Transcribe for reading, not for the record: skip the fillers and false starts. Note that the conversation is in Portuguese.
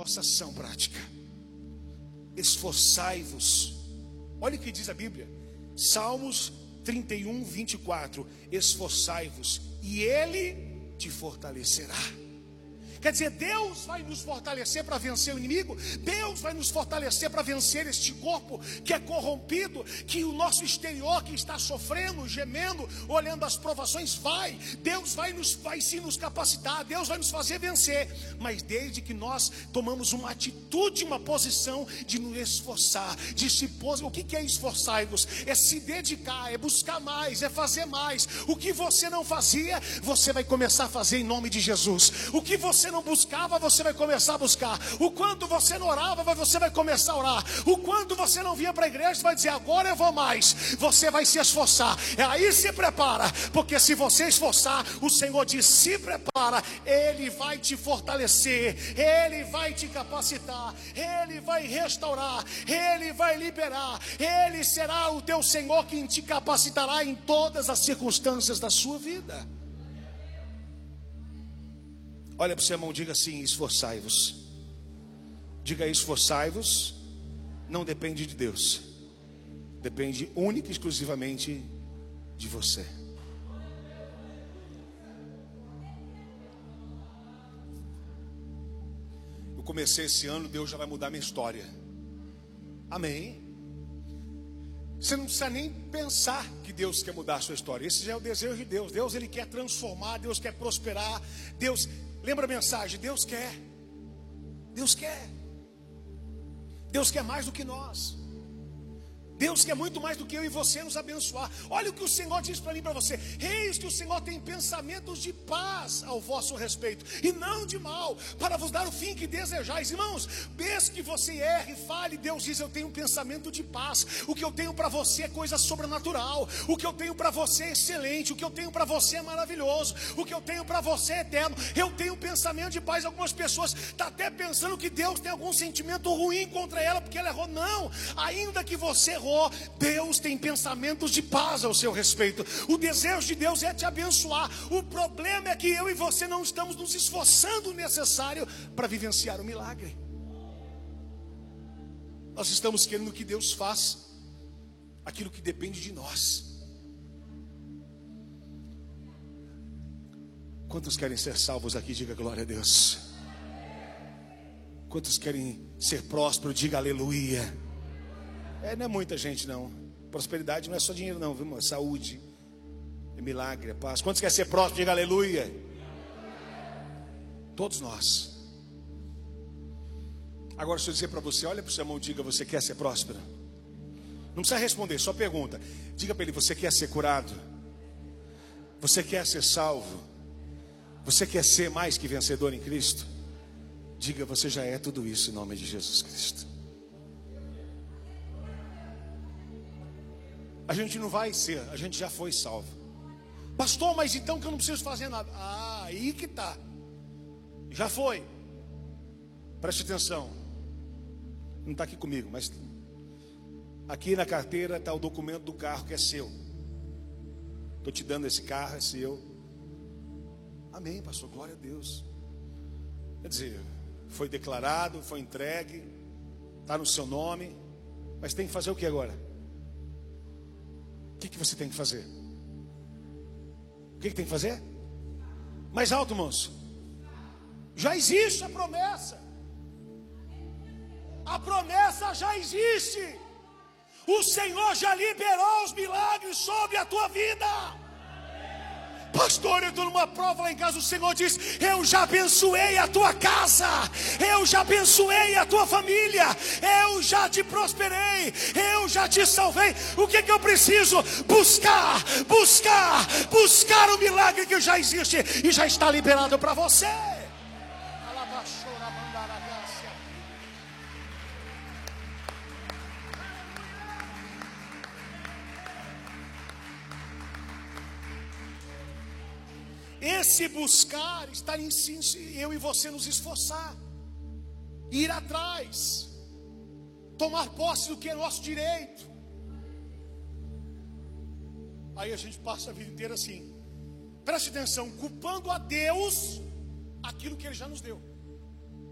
Nossa ação prática. Esforçai-vos. Olha o que diz a Bíblia. Salmos 31, 24. Esforçai-vos e Ele te fortalecerá. Quer dizer, Deus vai nos fortalecer para vencer o inimigo. Deus vai nos fortalecer para vencer este corpo que é corrompido, que o nosso exterior que está sofrendo, gemendo, olhando as provações, Deus vai sim nos capacitar, Deus vai nos fazer vencer. Mas desde que nós tomamos uma atitude, uma posição de nos esforçar, de se pôr. O que é esforçar-vos? É se dedicar, é buscar mais, é fazer mais. O que você não fazia, você vai começar a fazer em nome de Jesus. O que você não buscava, você vai começar a buscar. O quanto você não orava, você vai começar a orar. O quanto você não vinha para a igreja, você vai dizer, agora eu vou mais. Você vai se esforçar. Aí se prepara, porque se você esforçar, o Senhor diz, se prepara. Ele vai te fortalecer, Ele vai te capacitar, Ele vai restaurar, Ele vai liberar. Ele será o teu Senhor quem te capacitará em todas as circunstâncias da sua vida. Olha para o seu irmão, diga assim, esforçai-vos. Diga, esforçai-vos. Não depende de Deus, depende única e exclusivamente de você. Eu comecei esse ano, Deus já vai mudar minha história. Amém. Você não precisa nem pensar que Deus quer mudar a sua história. Esse já é o desejo de Deus. Deus, Ele quer transformar, Deus quer prosperar. Deus, lembra a mensagem, Deus quer. Deus quer. Deus quer mais do que nós. Deus quer muito mais do que eu e você nos abençoar. Olha o que o Senhor diz para mim e para você. Eis que o Senhor tem pensamentos de paz ao vosso respeito, e não de mal, para vos dar o fim que desejais. Irmãos, desde que você erre e fale, Deus diz, eu tenho um pensamento de paz. O que eu tenho para você é coisa sobrenatural. O que eu tenho para você é excelente. O que eu tenho para você é maravilhoso. O que eu tenho para você é eterno. Eu tenho um pensamento de paz. Algumas pessoas estão até pensando que Deus tem algum sentimento ruim contra ela, porque ela errou. Não, ainda que você errou, Deus tem pensamentos de paz ao seu respeito. O desejo de Deus é te abençoar. O problema é que eu e você não estamos nos esforçando o necessário para vivenciar o milagre. Nós estamos querendo que Deus faça aquilo que depende de nós. Quantos querem ser salvos aqui? Diga glória a Deus. Quantos querem ser prósperos? Diga aleluia. Não é muita gente não. Prosperidade não é só dinheiro não, viu? É saúde, é milagre, é paz. Quantos querem ser prósperos? Diga aleluia. Todos nós. Agora deixa eu dizer para você, olha para o seu irmão, diga, você quer ser próspero? Não precisa responder, só pergunta. Diga para ele, você quer ser curado? Você quer ser salvo? Você quer ser mais que vencedor em Cristo? Diga, você já é tudo isso em nome de Jesus Cristo. A gente não vai ser, a gente já foi salvo. Pastor, mas então que eu não preciso fazer nada. Aí que tá. Já foi. Preste atenção. Não está aqui comigo, mas aqui na carteira está o documento do carro que é seu. Estou te dando esse carro, é seu. Amém, pastor, glória a Deus. Quer dizer, foi declarado, foi entregue, está no seu nome. Mas tem que fazer o que agora? O que você tem que fazer? O que tem que fazer? Mais alto, moço. Já existe a promessa. A promessa já existe. O Senhor já liberou os milagres sobre a tua vida. Pastor, eu estou numa prova lá em casa. O Senhor diz, eu já abençoei a tua casa, eu já abençoei a tua família, eu já te prosperei, eu já te salvei. O que eu preciso? Buscar o milagre que já existe e já está liberado para você. Esse buscar está em eu e você nos esforçar, ir atrás, tomar posse do que é nosso direito. Aí a gente passa a vida inteira assim, preste atenção, culpando a Deus aquilo que Ele já nos deu.